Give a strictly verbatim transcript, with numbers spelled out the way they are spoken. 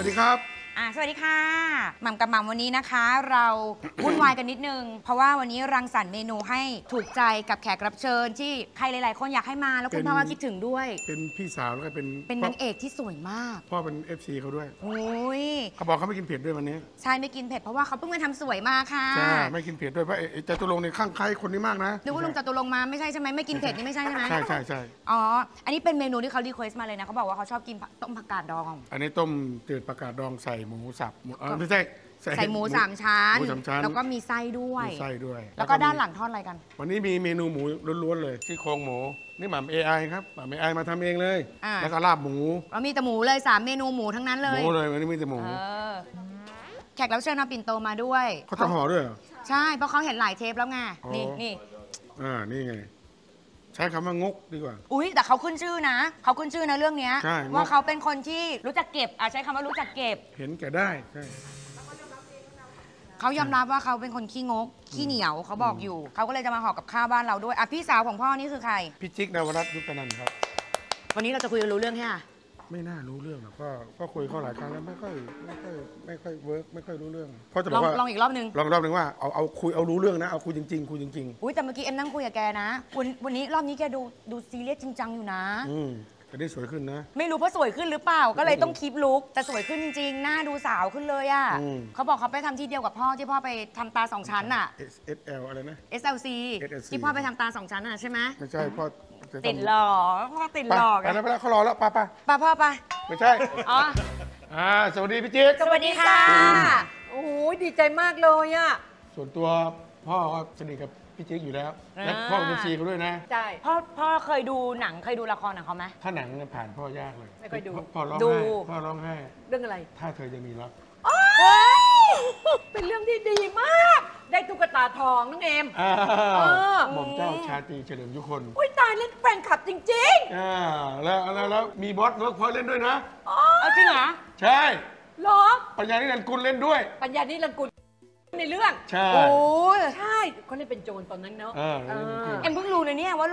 วัสดีครับอ่าสวัสดีค่ะหม่ำกับหม่ำวันนี้นะคะ เราวุ่นวายกันนิดนึง เพราะว่าวันนี้รังสรรค์เมนูให้ถูกใจกับแขกรับเชิญที่ใครหลาย ๆ คนอยากให้มาแล้วคุณพ่อก็คิดถึงด้วยเป็นพี่สาวแล้วก็เป็นเป็นนางเอกที่สวยมากพ่อเป็น เอฟ ซี เขาด้วยโอ้ยเขาบอกเขาไม่กินเผ็ดด้วยวันนี้ใช่ไม่กินเผ็ดเพราะว่าเขาเพิ่งไปทำสวยมาค่ะใช่ไม่กินเผ็ดด้วยเพราะจตุรงค์เนี่ยข้างใครคนนี้มากนะนึกว่าลุงจตุรงค์มาไม่ใช่ใช่ไหมไม่กินเผ็ดนี่ไม่ใช่ใช่ไหมใช่ใช่ใช่อ๋ออันนี้เป็นเมนูที่เขารีเควสต์มาเลยนะเขาบอกว่าเขาชอบกินต้มผักกาดดองอันนี้ต้มจืดผักกาดดองใส่หมูสับไม่ใช่ใส่หมูสามชั้นหมูสามชั้นแล้วก็มีไส้ด้วยมีไส้ด้วยแล้วก็ด้านหลังทอดอะไรกันวันนี้มีเมนูหมูล้วนๆเลยที่โครงหมูนี่หม่ำ เอ ไอ ครับหม่ำ เอ ไอ มาทำเองเลยแล้วก็ลาบหมูเรามีแต่หมูเลยสามเมนูหมูทั้งนั้นเลยหมูเลยวันนี้มีแต่หมูแขกรับเชิญเอาปิ่นโตมาด้วยเขาจะห่อด้วยเหรอใช่เพราะเขาเห็นหลายเทปแล้วไงนี่นี่อ่านี่ไงใช้คำว่างกดีกว่าอุ้ยแต่เขาขึ้นชื่อนะเขาขึ้นชื่อในเรื่องนี้ว่าเขาเป็นคนที่รู้จักเก็บอ่ะใช้คำว่ารู้จักเก็บเห็นแก่ได้ใช่เขายอมรับว่าเขาเป็นคนขี้งกขี้เหนียวเขาบอกอยู่เขาก็เลยจะมาห่อกับข้าวบ้านเราด้วยอ่ะพี่สาวของพ่อนี่คือใครพี่จิ๊กนวรัตน์ยุคนันท์ครับวันนี้เราจะคุยกันรู้เรื่องแค่ไม่น่ารู้เรื่องหรอกก็ก็คุยเขาหลายครั้งแล้วไม่ค่อยไม่ค่อยไม่ค่อยเวิร์กไม่ค่อยรู้เรื่องพ่อจะบอกว่าลองอีกรอบนึงลองรอบนึงว่าเอาเอาคุยเอารู้เรื่องนะเอาคุยจริงๆคุยจริงๆอุ้ยแต่เมื่อกี้เอ็มนั่งคุยกับแกนะวันวันนี้รอบนี้แกดูดูซีเรียสจริงจังอยู่นะอืมแต่ได้สวยขึ้นนะไม่รู้เพราะสวยขึ้นหรือเปล่าก็เลยต้องคีปลุคแต่สวยขึ้นจริงๆหน้าดูสาวขึ้นเลยอ่ะเขาบอกเขาไปทำที่เดียวกับพ่อที่พ่อไปทำตาสองชั้นอ่ะเอส แอล อะไรนะเอส แอล ซี ที่พ่อไปทำตาสองชั้นอ่ะใช่ไหมไม่ใช่พ่อติดหล่อพ่อติดหล่อกันไปแล้วเขารอแล้วป้าป้าป้าพ่อไปไม่ใช่อ๋ออ่าสวัสดีพี่จิ๊กสวัสดีค่ะโอ้ยดีใจมากเลยอ่ะส่วนตัวพ่อก็สนิทกับพี่จิ๊กอยู่แล้วและพ่อเป็นซีเขาด้วยนะใช่พ่อพ่อเคยดูหนังเคยดูละครของเขาไหมถ้าหนังเนี่ยผ่านพ่อยากเลยไม่เคยดูพ่อร้องไห้พ่อร้องไห้เรื่องอะไรถ้าเธอจะมีรักเป็นเรื่องที่ดีมาก ได้ตุ๊กตาทองน้องเอมหม่อมเจ้าชาตรีเฉลิมยุคนอุ้ยตายเล่นแฟนคลับจริงๆอ่าแล้วแล้วแล้วมีบอสเวิร์กพอยต์เล่นด้วยนะอ๋อจริงเหรอใช่หรอปัญญานิรันดร์กุลเล่นด้วยปัญญานิรันดร์กุลในเรื่องใช่โอ้ใช่เขาเล่นเป็นโจรตอนนั้นเนาะเอ็มเพิ่งรู้เลยเนี่ยว่า